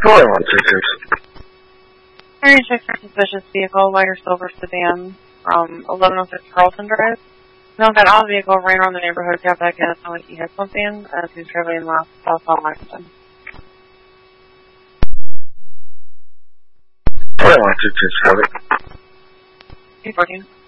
41166. Area check for suspicious vehicle, lighter silver sedan from 1106 Carlton Drive. Note that all vehicle ran around the neighborhood, got back in, it sounded like he had something, as he's traveling south on Lexington. 41166. 214.